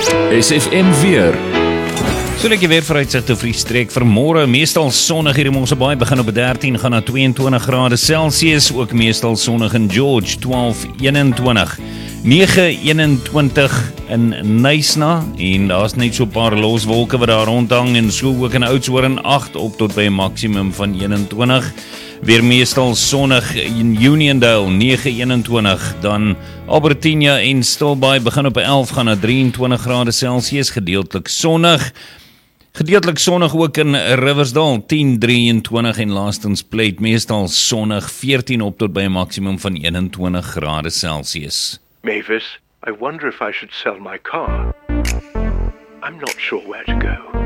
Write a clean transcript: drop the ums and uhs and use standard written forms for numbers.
SFM weer. So net jy weer vooruitsigte vir die streek vir môre, meestal sonnig hier in Mosselbaai, begin op 13, gaan na 22 grade Celsius, ook meestal sonnig in George, 12:21. 9:21 in Nysna, en daar's net so 'n paar loswolke wat daar rondhang, en so ook in Oudtshoorn 8 op tot by 'n maksimum van 21. Weer meestal sonnig in Uniondale 9:21, dan Albertina en Stilbaai begin op 11, gaan na 23 grade Celsius, gedeeltelik sonnig. Gedeeltelik sonnig ook in Riversdale 10:23 en laastens Plate meestal sonnig 14 op tot by 'n maksimum van 21 grade Celsius. Mavis, I wonder if I should sell my car. I'm not sure where to go.